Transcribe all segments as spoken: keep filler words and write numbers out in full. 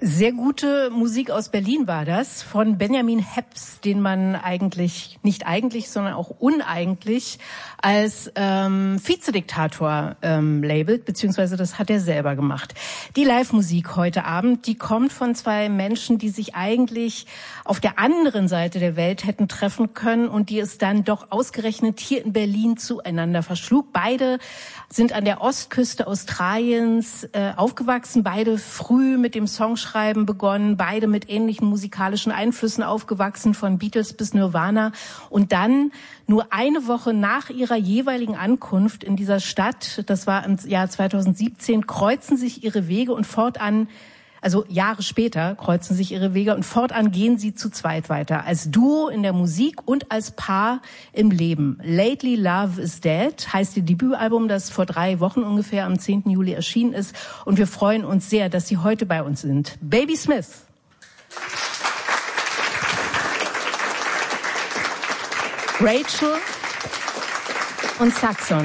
Sehr gute Musik aus Berlin war das, von Benjamin Heps, den man eigentlich, nicht eigentlich, sondern auch uneigentlich als ähm, Vizediktator ähm, labelt, beziehungsweise das hat er selber gemacht. Die Live-Musik heute Abend, die kommt von zwei Menschen, die sich eigentlich auf der anderen Seite der Welt hätten treffen können und die es dann doch ausgerechnet hier in Berlin zueinander verschlug. Beide sind an der Ostküste Australiens äh, aufgewachsen, beide früh mit dem Songschreiben begonnen, beide mit ähnlichen musikalischen Einflüssen aufgewachsen, von Beatles bis Nirvana. Und dann nur eine Woche nach ihrer jeweiligen Ankunft in dieser Stadt, das war im Jahr zweitausendsiebzehn, kreuzen sich ihre Wege und fortan, also Jahre später kreuzen sich ihre Wege und fortan gehen sie zu zweit weiter, als Duo in der Musik und als Paar im Leben. Lately Love is Dead heißt ihr Debütalbum, das vor drei Wochen ungefähr am zehnten Juli erschienen ist. Und wir freuen uns sehr, dass sie heute bei uns sind. Baby Smith. Rachel und Saxon.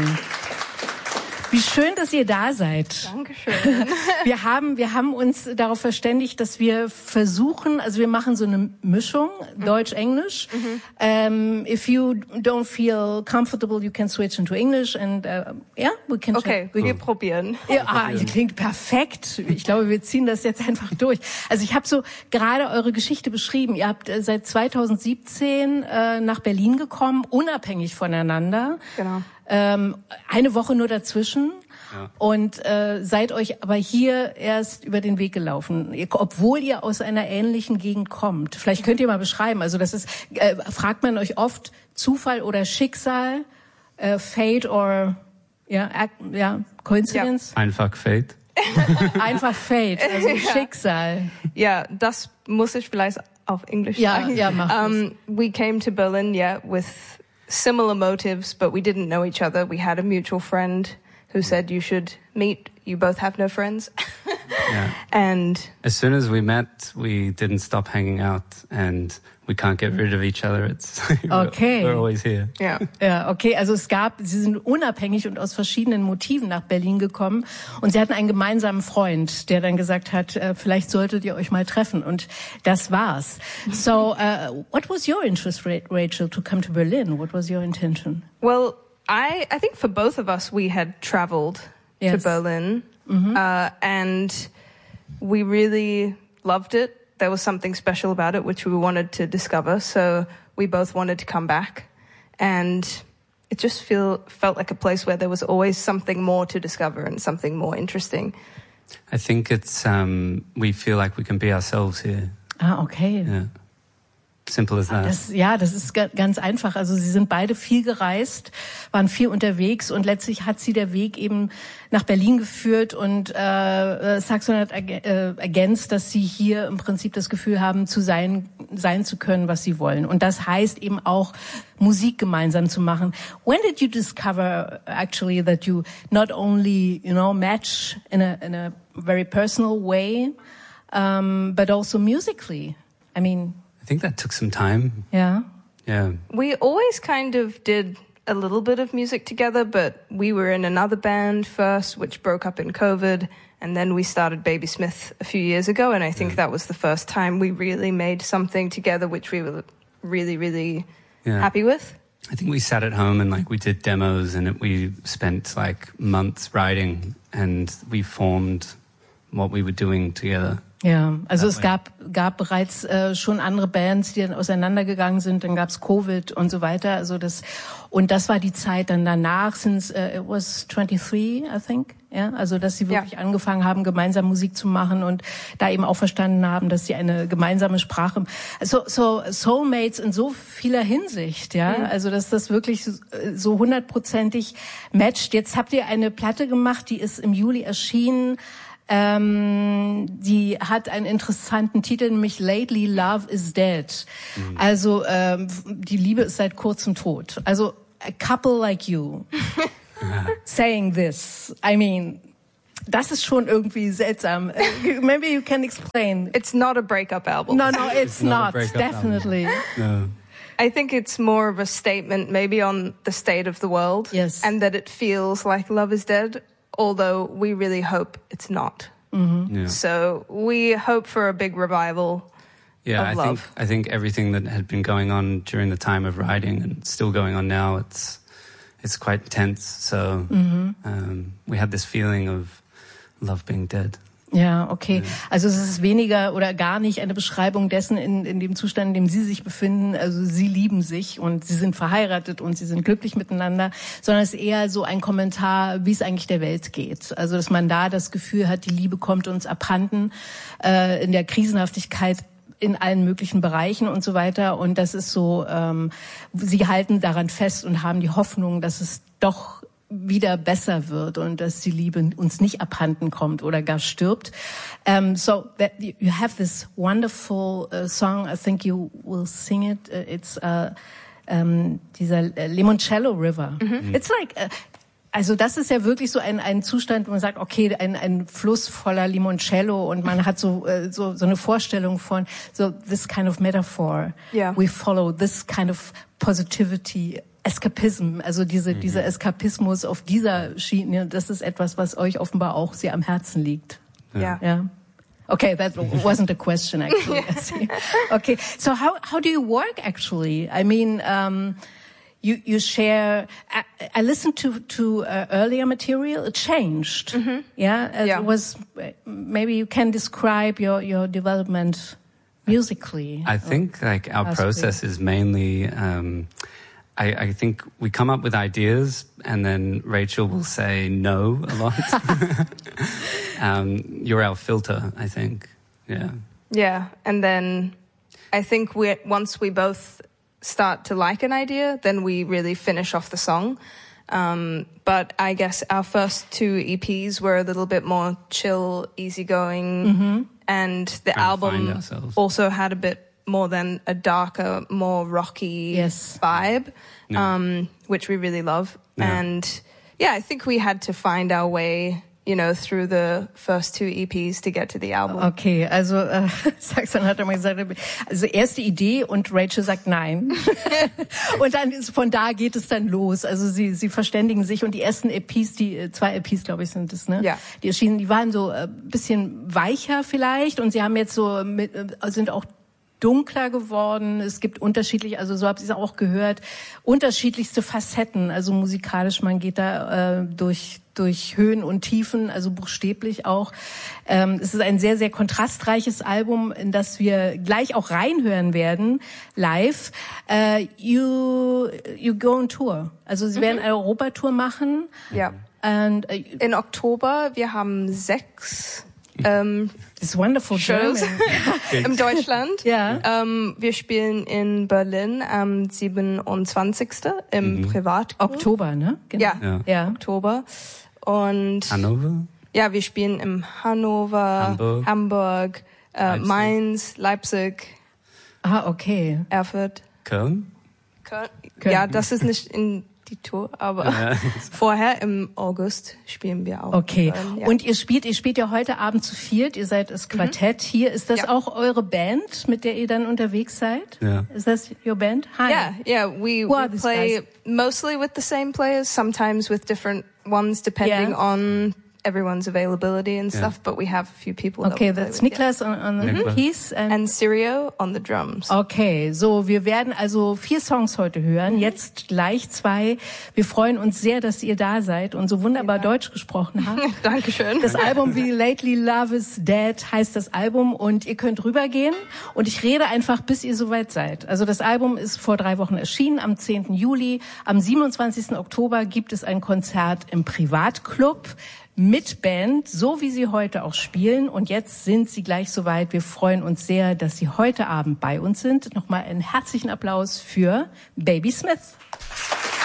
Wie schön, dass ihr da seid. Dankeschön. Wir haben, wir haben uns darauf verständigt, dass wir versuchen, also wir machen so eine Mischung, mhm. Deutsch-Englisch. Mhm. Um, if you don't feel comfortable, you can switch into English and uh, yeah, we can. Okay, wir cool. probieren. Ja, ah, ihr klingt perfekt. Ich glaube, wir ziehen das jetzt einfach durch. Also ich habe so gerade eure Geschichte beschrieben. Ihr habt äh, seit zweitausendsiebzehn äh, nach Berlin gekommen, unabhängig voneinander. Genau. Ähm, eine Woche nur dazwischen ja. und äh, seid euch aber hier erst über den Weg gelaufen, ihr, obwohl ihr aus einer ähnlichen Gegend kommt. Vielleicht könnt ihr mal beschreiben, also das ist, äh, fragt man euch oft Zufall oder Schicksal, äh, Fate or ja, ja, Coincidence? Ja. Einfach Fate. Einfach Fate, also ja. Schicksal. Ja, das muss ich vielleicht auf Englisch ja, sagen. Ja, mach um, we came to Berlin, yeah, with similar motives, but we didn't know each other. We had a mutual friend who said you should meet. You both have no friends. Yeah. And as soon as we met, we didn't stop hanging out, and we can't get rid of each other. It's okay. we're, we're always here. Ja. Ja, okay. Also es gab, sie sind unabhängig und aus verschiedenen Motiven nach Berlin gekommen und sie hatten einen gemeinsamen Freund, der dann gesagt hat, äh, vielleicht solltet ihr euch mal treffen und das war's. So, uh, what was your interest, Rachel, to come to Berlin? What was your intention? Well, I I think for both of us we had traveled yes. to Berlin, mm-hmm. uh, and we really loved it. There was something special about it which we wanted to discover, so we both wanted to come back, and it just feel felt like a place where there was always something more to discover and something more interesting. I think it's um, we feel like we can be ourselves here. Ah, okay. Yeah. Simple as that. Das, ja, das ist ganz einfach. Also sie sind beide viel gereist, waren viel unterwegs und letztlich hat sie der Weg eben nach Berlin geführt und äh, Saxon hat äh, ergänzt, dass sie hier im Prinzip das Gefühl haben, zu sein, sein zu können, was sie wollen. Und das heißt eben auch, Musik gemeinsam zu machen. When did you discover actually that you not only, you know, match in a, in a very personal way, um, but also musically? I mean... I think that took some time. Yeah. Yeah. We always kind of did a little bit of music together, but we were in another band first, which broke up in COVID, and then we started Baby Smith a few years ago, and I think yeah. that was the first time we really made something together, which we were really, really yeah. happy with. I think we sat at home and like we did demos, and it, we spent like months writing, and we formed what we were doing together. Ja, also es gab gab bereits äh, schon andere Bands, die dann auseinandergegangen sind. Dann gab's Covid und so weiter. Also das und das war die Zeit dann danach. Since uh, it was twenty-three, I think. Ja, also dass sie wirklich ja. angefangen haben, gemeinsam Musik zu machen und da eben auch verstanden haben, dass sie eine gemeinsame Sprache. So so Soulmates in so vieler Hinsicht. Ja, mhm. also dass das wirklich so hundertprozentig matcht. Jetzt habt ihr eine Platte gemacht, die ist im Juli erschienen. Ähm, die hat einen interessanten Titel, nämlich Lately Love is Dead. Mhm. Also ähm, die Liebe ist seit kurzem tot. Also a couple like you saying this. I mean, das ist schon irgendwie seltsam. Maybe you can explain. It's not a breakup album. No, no, it's, it's not. not definitely. No. I think it's more of a statement maybe on the state of the world. Yes. And that it feels like love is dead. Although we really hope it's not. Mm-hmm. Yeah. So we hope for a big revival. Yeah, of I love. think I think everything that had been going on during the time of writing and still going on now, it's it's quite tense. So mm-hmm. um, we had this feeling of love being dead. Ja, okay. Also es ist weniger oder gar nicht eine Beschreibung dessen, in, in dem Zustand, in dem Sie sich befinden. Also Sie lieben sich und Sie sind verheiratet und Sie sind glücklich miteinander, sondern es ist eher so ein Kommentar, wie es eigentlich der Welt geht. Also dass man da das Gefühl hat, die Liebe kommt uns abhanden äh, in der Krisenhaftigkeit in allen möglichen Bereichen und so weiter. Und das ist so, ähm, Sie halten daran fest und haben die Hoffnung, dass es doch wieder besser wird und dass die Liebe uns nicht abhanden kommt oder gar stirbt. Um, so that you have this wonderful uh, song. I think you will sing it. Uh, it's uh, um, dieser uh, Limoncello River. Mm-hmm. It's like uh, also das ist ja wirklich so ein ein Zustand, wo man sagt, okay, ein ein Fluss voller Limoncello und man hat so uh, so so eine Vorstellung von so this kind of metaphor. Yeah. We follow this kind of positivity. Eskapism, also diese, mhm. dieser Eskapismus auf dieser Schiene, das ist etwas, was euch offenbar auch sehr am Herzen liegt. Ja. Ja. Okay, that wasn't a question actually. Okay, so how how do you work actually? I mean, um, you you share. I, I listened to to uh, earlier material. It changed. Mm-hmm. Yeah, it yeah. was. Maybe you can describe your your development musically. I think like our process is mainly. Um, I, I think we come up with ideas and then Rachel will say no a lot. um, you're our filter, I think. Yeah. Yeah. And then I think we once we both start to like an idea, then we really finish off the song. Um, but I guess our first two E Ps were a little bit more chill, easygoing. Mm-hmm. And the Trying album also had a bit more than a darker, more rocky yes. vibe, yeah. um, which we really love. Yeah. And yeah, I think we had to find our way, you know, through the first two E Ps to get to the album. Okay, also äh, Saxon hat einmal gesagt, also erste Idee und Rachel sagt nein. Und dann ist, von da geht es dann los. Also sie sie verständigen sich und die ersten E Ps, die zwei E Ps, glaube ich, sind es, ne? Ja. Die erschienen, die waren so ein äh, bisschen weicher vielleicht und sie haben jetzt so mit, sind auch dunkler geworden. Es gibt unterschiedlich, also so habe ich es auch gehört, unterschiedlichste Facetten. Also musikalisch, man geht da äh, durch durch Höhen und Tiefen, also buchstäblich auch. Ähm, es ist ein sehr, sehr kontrastreiches Album, in das wir gleich auch reinhören werden, live. Uh, you you go on tour. Also Sie mhm. werden eine Europatour machen. Ja. And, uh, in Oktober, wir haben sechs Ähm, It's wonderful Shows in Deutschland. Ja. Ähm, wir spielen in Berlin am siebenundzwanzigsten im mhm. Privatclub. Oktober, ne? Genau. Ja, ja, ja. Oktober. Und Hannover? Ja, wir spielen im Hannover, Hamburg, Hamburg äh, Leipzig. Mainz, Leipzig. Ah, okay. Erfurt. Köln? Köln? Köln. Ja, das ist nicht in die Tour, aber ja. vorher im August spielen wir auch. Okay. Köln, ja. Und ihr spielt, ihr spielt ja heute Abend zu viert, ihr seid das Quartett mhm. hier. Ist das ja. auch eure Band, mit der ihr dann unterwegs seid? Ja. Ist das your band? Hi. Yeah, yeah. We, we play mostly with the same players, sometimes with different ones depending yeah. on everyone's availability and stuff, yeah. but we have a few people. Okay, that that's with, Niklas yeah. on, on the mm-hmm. keys and, and Sirio on the drums. Okay, so wir werden also vier Songs heute hören, mhm. jetzt gleich zwei. Wir freuen uns sehr, dass ihr da seid und so wunderbar Deutsch gesprochen habt. Dankeschön. Das Album wie Lately Love is Dead heißt das Album und ihr könnt rübergehen und ich rede einfach, bis ihr soweit seid. Also das Album ist vor drei Wochen erschienen, am zehnten Juli. Am siebenundzwanzigsten Oktober gibt es ein Konzert im Privatclub mit Band, so wie sie heute auch spielen. Und jetzt sind sie gleich soweit. Wir freuen uns sehr, dass sie heute Abend bei uns sind. Nochmal einen herzlichen Applaus für Baby Smith.